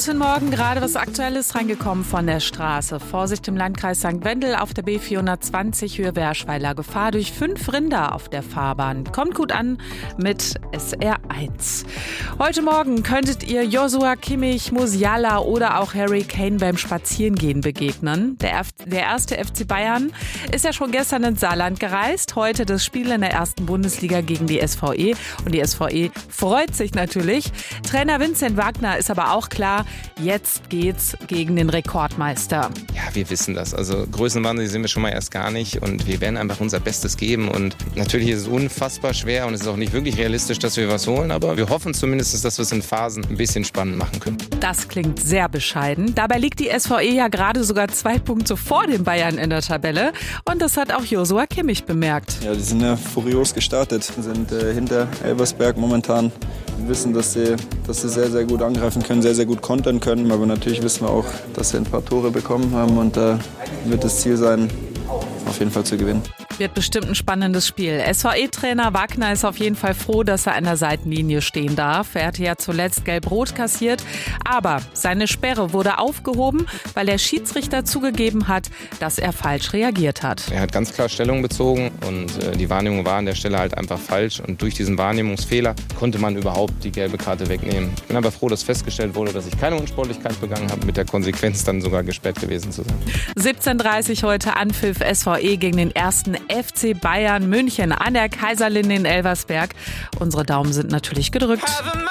Guten Morgen, gerade was Aktuelles reingekommen von der Straße. Vorsicht im Landkreis St. Wendel auf der B420 Höhe Werschweiler. Gefahr durch 5 Rinder auf der Fahrbahn. Kommt gut an mit SR1. Heute Morgen könntet ihr Joshua Kimmich, Musiala oder auch Harry Kane beim Spazierengehen begegnen. Der erste FC Bayern ist ja schon gestern ins Saarland gereist. Heute das Spiel in der ersten Bundesliga gegen die SVE. Und die SVE freut sich natürlich. Trainer Vincent Wagner ist aber auch klar, jetzt geht's gegen den Rekordmeister. Ja, wir wissen das. Also Größenwahnsinn sind wir schon mal erst gar nicht und wir werden einfach unser Bestes geben. Und natürlich ist es unfassbar schwer und es ist auch nicht wirklich realistisch, dass wir was holen, aber wir hoffen zumindest, dass wir es in Phasen ein bisschen spannend machen können. Das klingt sehr bescheiden. Dabei liegt die SVE ja gerade sogar 2 Punkte vor den Bayern in der Tabelle und das hat auch Joshua Kimmich bemerkt. Ja, die sind ja furios gestartet, sind hinter Elversberg momentan. Wir wissen, dass sie sehr, sehr gut angreifen können, sehr, sehr gut kontern können. Aber natürlich wissen wir auch, dass sie ein paar Tore bekommen haben. Und da wird das Ziel sein, auf jeden Fall zu gewinnen. Wird bestimmt ein spannendes Spiel. SVE-Trainer Wagner ist auf jeden Fall froh, dass er an der Seitenlinie stehen darf. Er hatte ja zuletzt gelb-rot kassiert. Aber seine Sperre wurde aufgehoben, weil der Schiedsrichter zugegeben hat, dass er falsch reagiert hat. Er hat ganz klar Stellung bezogen und die Wahrnehmung war an der Stelle halt einfach falsch. Und durch diesen Wahrnehmungsfehler konnte man überhaupt die gelbe Karte wegnehmen. Ich bin aber froh, dass festgestellt wurde, dass ich keine Unsportlichkeit begangen habe, mit der Konsequenz dann sogar gesperrt gewesen zu sein. 17:30 heute Anpfiff SVE gegen den ersten FC Bayern München an der Kaiserlinde in Elversberg. Unsere Daumen sind natürlich gedrückt.